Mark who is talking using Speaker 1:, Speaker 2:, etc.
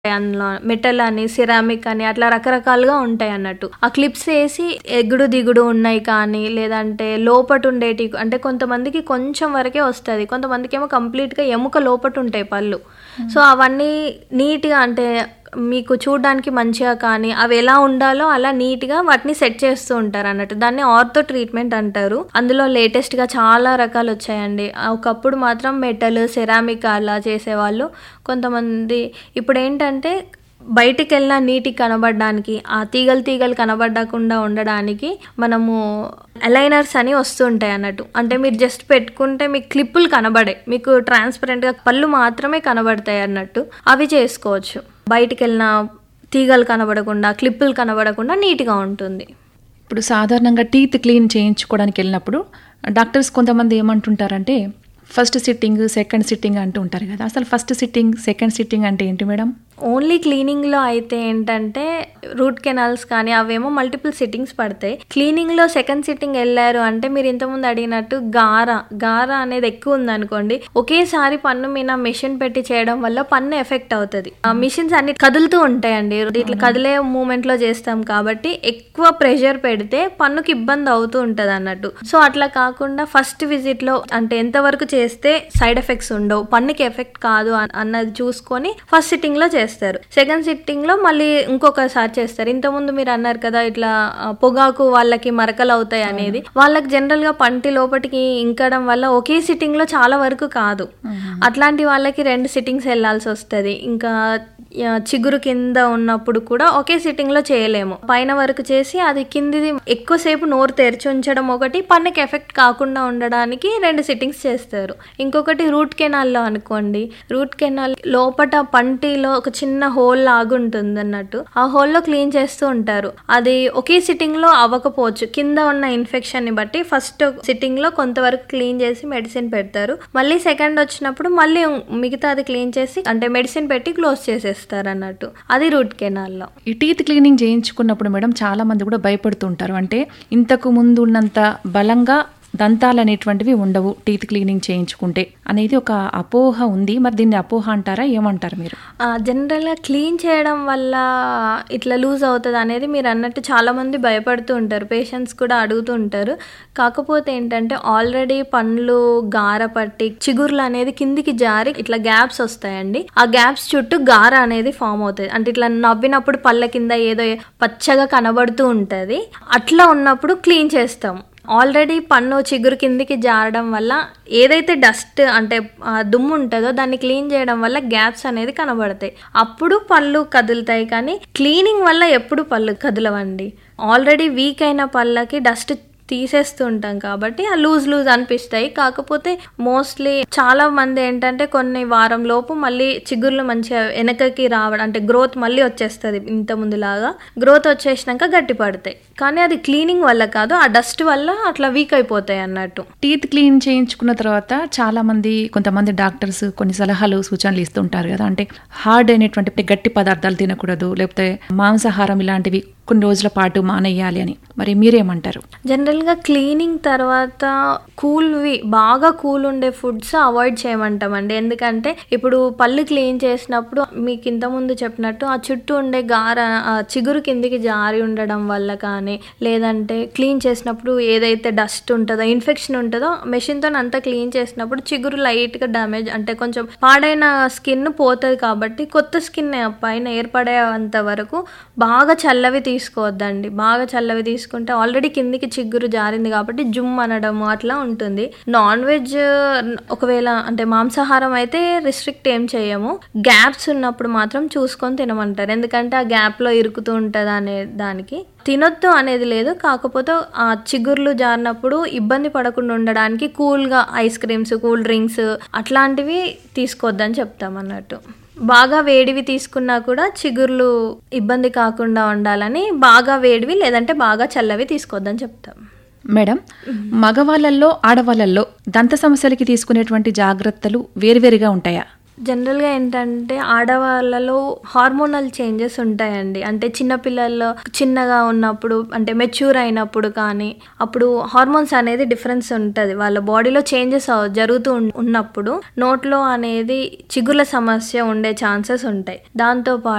Speaker 1: అందులో మెటల్ అని, సిరామిక్ అని అట్లా రకరకాలుగా ఉంటాయి అన్నట్టు. ఆ క్లిప్స్ వేసి ఎగుడు దిగుడు ఉన్నాయి కానీ, లేదంటే లోపట ఉండేటి అంటే కొంతమందికి కొంచెం వరకే వస్తుంది, కొంతమందికి ఏమో కంప్లీట్గా ఎముక లోపట ఉంటాయి పళ్ళు. సో అవన్నీ నీట్గా అంటే మీకు చూడడానికి మంచిగా కానీ అవి ఎలా ఉండాలో అలా నీట్గా వాటిని సెట్ చేస్తూ ఉంటారు అన్నట్టు. దాన్ని ఆర్థో ట్రీట్మెంట్ అంటారు. అందులో లేటెస్ట్గా చాలా రకాలు వచ్చాయండి. ఒకప్పుడు మాత్రం మెటల్, సెరామిక్ అలా చేసేవాళ్ళు. కొంతమంది ఇప్పుడు ఏంటంటే బయటికి వెళ్ళినా నీటికి కనబడడానికి, ఆ తీగలు కనబడకుండా ఉండడానికి మనము అలైనర్స్ అని వస్తుంటాయి అన్నట్టు. అంటే మీరు జస్ట్ పెట్టుకుంటే మీకు క్లిప్పులు కనబడే, మీకు ట్రాన్స్పరెంట్గా పళ్ళు మాత్రమే కనబడతాయి అన్నట్టు. అవి చేసుకోవచ్చు. బయటికి వెళ్ళిన తీగలు కనబడకుండా, క్లిప్పులు కనబడకుండా నీట్గా ఉంటుంది.
Speaker 2: ఇప్పుడు సాధారణంగా టీత్ క్లీన్ చేయించుకోవడానికి వెళ్ళినప్పుడు డాక్టర్స్ కొంతమంది ఏమంటుంటారంటే ఫస్ట్ సిట్టింగ్, సెకండ్ సిట్టింగ్ అంటూ ఉంటారు కదా. అసలు ఫస్ట్ సిట్టింగ్, సెకండ్ సిట్టింగ్ అంటే ఏంటి మేడం?
Speaker 1: ఓన్లీ క్లీనింగ్లో అయితే ఏంటంటే రూట్ కెనాల్స్ కానీ అవేమో మల్టిపుల్ సిట్టింగ్స్ పడతాయి. క్లీనింగ్లో సెకండ్ సిట్టింగ్ వెళ్ళారు అంటే మీరు ఇంతకుముందు అడిగినట్టు గార అనేది ఎక్కువ ఉందనుకోండి, ఒకేసారి పన్ను మీద మెషిన్ పెట్టి చేయడం వల్ల పన్ను ఎఫెక్ట్ అవుతుంది. ఆ మిషన్స్ అన్ని కదులుతూ ఉంటాయండి, ఇట్లా కదిలే మూమెంట్లో చేస్తాం కాబట్టి ఎక్కువ ప్రెషర్ పెడితే పన్నుకి ఇబ్బంది అవుతూ ఉంటుంది అన్నట్టు. సో అట్లా కాకుండా ఫస్ట్ విజిట్లో అంటే ఎంతవరకు చేస్తే సైడ్ ఎఫెక్ట్స్ ఉండవు, పన్నుకి ఎఫెక్ట్ కాదు అన్నది చూసుకొని ఫస్ట్ సిట్టింగ్లో చేస్తారు. సెకండ్ సిట్టింగ్ లో మళ్ళీ ఇంకొకసారి చేస్తారు. ఇంతకుముందు మీరు అన్నారు కదా ఇట్లా పొగాకు వాళ్ళకి మరకలు అవుతాయి అనేది, వాళ్ళకి జనరల్ గా పంటి లోపటికి ఇంకడం వల్ల ఒకే సిట్టింగ్ లో చాలా వరకు కాదు. అట్లాంటి వాళ్ళకి 2 సిట్టింగ్స్ వెళ్లాల్సి వస్తుంది. ఇంకా చిగురు కింద ఉన్నప్పుడు కూడా ఒకే సిట్టింగ్ లో చేయలేము. పైన వరకు చేసి అది కిందిది ఎక్కువసేపు నోరు తెరిచి ఉంచడం ఒకటి, పన్నుకి ఎఫెక్ట్ కాకుండా ఉండడానికి 2 సిట్టింగ్స్ చేస్తారు. ఇంకొకటి రూట్ కెనాల్ లో అనుకోండి, రూట్ కెనాల్ లోపట పంటిలో ఒక చిన్న హోల్ లాగుంటుంది అన్నట్టు, ఆ హోల్లో క్లీన్ చేస్తూ ఉంటారు. అది ఒకే సిట్టింగ్ లో అవ్వకపోవచ్చు, కింద ఉన్న ఇన్ఫెక్షన్ ని బట్టి ఫస్ట్ సిట్టింగ్ లో కొంతవరకు క్లీన్ చేసి మెడిసిన్ పెడతారు. మళ్ళీ సెకండ్ వచ్చినప్పుడు మళ్ళీ మిగతాది క్లీన్ చేసి అంటే మెడిసిన్ పెట్టి క్లోజ్ చేసేస్తారు అన్నట్టు. అది రూట్ కెనాల్ లో.
Speaker 2: ఈ టీత్ క్లీనింగ్ చేయించుకున్నప్పుడు మేడం చాలా మంది కూడా భయపడుతుంటారు. అంటే ఇంతకు ముందు ఉన్నంత బలంగా దంతాలు అనేటువంటివి ఉండవు టీత్ క్లీనింగ్ చేయించుకుంటే అనేది ఒక అపోహ ఉంది. మరి దీన్ని అపోహ అంటారా, ఏమంటారు మీరు?
Speaker 1: జనరల్గా క్లీన్ చేయడం వల్ల ఇట్లా లూజ్ అవుతుంది అనేది మీరు అన్నట్టు చాలా మంది భయపడుతూ ఉంటారు, పేషెంట్స్ కూడా అడుగుతూ ఉంటారు. కాకపోతే ఏంటంటే ఆల్రెడీ పండ్లు గార పట్టి చిగుర్లు అనేది కిందికి జారి ఇట్లా గ్యాప్స్ వస్తాయండి. ఆ గ్యాప్స్ చుట్టూ గార అనేది ఫామ్ అవుతుంది. అంటే ఇట్లా నవ్వినప్పుడు పళ్ళ కింద ఏదో పచ్చగా కనబడుతూ ఉంటుంది. అట్లా ఉన్నప్పుడు క్లీన్ చేస్తాం. ఆల్రెడీ పన్ను చిగురు కిందికి జారడం వల్ల ఏదైతే డస్ట్ అంటే దుమ్ము ఉంటుందో దాన్ని క్లీన్ చేయడం వల్ల గ్యాప్స్ అనేది కనబడతాయి. అప్పుడు పళ్ళు కదులుతాయి. కానీ క్లీనింగ్ వల్ల ఎప్పుడు పళ్ళు కదలవండి. ఆల్రెడీ వీక్ అయిన పళ్ళకి డస్ట్ తీసేస్తూ ఉంటాం కాబట్టి ఆ లూజ్ అనిపిస్తాయి. కాకపోతే మోస్ట్లీ చాలా మంది ఏంటంటే కొన్ని వారం లోపు మళ్ళీ చిగుర్లు మంచిగా వెనకకి రావడం అంటే గ్రోత్ మళ్ళీ వచ్చేస్తుంది. ఇంత ముందులాగా గ్రోత్ వచ్చేసినాక గట్టి పడతాయి. కానీ అది క్లీనింగ్ వల్ల కాదు, ఆ డస్ట్ వల్ల అట్లా వీక్ అయిపోతాయి అన్నట్టు.
Speaker 2: టీత్ క్లీన్ చేయించుకున్న తర్వాత చాలా మంది కొంతమంది డాక్టర్స్ కొన్ని సలహాలు సూచనలు ఇస్తుంటారు కదా. అంటే హార్డ్ అయినటువంటి గట్టి పదార్థాలు తినకూడదు, లేకపోతే మాంసాహారం ఇలాంటివి కొన్ని రోజుల పాటు మానేయాలి అని. మరి మీరేమంటారు?
Speaker 1: జనరల్గా క్లీనింగ్ తర్వాత బాగా కూల్ ఉండే ఫుడ్స్ అవాయిడ్ చేయమంటామండి. ఎందుకంటే ఇప్పుడు పళ్ళు క్లీన్ చేసినప్పుడు మీకు ఇంతకుముందు చెప్పినట్టు ఆ చుట్టూ ఉండే గార చిగురు కిందికి జారి ఉండడం వల్ల కానీ, లేదంటే క్లీన్ చేసినప్పుడు ఏదైతే డస్ట్ ఉంటుందో ఇన్ఫెక్షన్ ఉంటుందో మెషిన్తో అంతా క్లీన్ చేసినప్పుడు చిగురు లైట్గా డ్యామేజ్ అంటే కొంచెం పాడైన స్కిన్ పోతుంది. కాబట్టి కొత్త స్కిన్ పైన ఏర్పడేంత వరకు బాగా చల్లవి తీసుకోవద్దండి. బాగా చల్లవి తీసుకుంటే ఆల్రెడీ కిందికి చిగురు జారింది కాబట్టి జుమ్ అనడము అట్లా ఉంటుంది. నాన్ వెజ్ ఒకవేళ అంటే మాంసాహారం అయితే రిస్ట్రిక్ట్ ఏం చేయము. గ్యాప్స్ ఉన్నప్పుడు మాత్రం చూసుకొని తినమంటారు. ఎందుకంటే ఆ గ్యాప్లో ఇరుకుతూ ఉంటుంది అనే దానికి తినొద్దు అనేది లేదు. కాకపోతే ఆ చిగుర్లు జారినప్పుడు ఇబ్బంది పడకుండా ఉండడానికి కూల్గా ఐస్ క్రీమ్స్, కూల్ డ్రింక్స్ అట్లాంటివి తీసుకోవద్దని చెప్తాం అన్నట్టు. బాగా వేడివి తీసుకున్నా కూడా చిగుర్లు ఇబ్బంది కాకుండా ఉండాలని బాగా వేడివి లేదంటే బాగా చల్లవి తీసుకోవద్దని చెప్తాం.
Speaker 2: మేడం, మగవాళ్ళల్లో ఆడవాళ్ళల్లో దంత సమస్యలకి తీసుకునేటువంటి జాగ్రత్తలు వేరువేరుగా ఉంటాయా?
Speaker 1: జనరల్గా ఏంటంటే ఆడవాళ్ళలో హార్మోనల్ చేంజెస్ ఉంటాయండి. అంటే చిన్నపిల్లల్లో చిన్నగా ఉన్నప్పుడు అంటే మెచ్యూర్ అయినప్పుడు కానీ అప్పుడు హార్మోన్స్ అనేది డిఫరెన్స్ ఉంటుంది. వాళ్ళ బాడీలో చేంజెస్ జరుగుతూ ఉన్నప్పుడు నోట్లో అనేది చిగుర్ల సమస్య ఉండే ఛాన్సెస్ ఉంటాయి. దాంతోపాటు